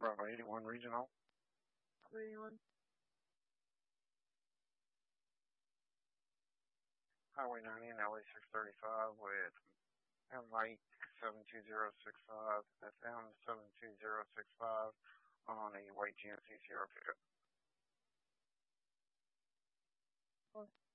Bravo 81 Regional. 81. Highway 90 and LA 635 with Mike 72065, FM 72065 on a white GMC Sierra pickup.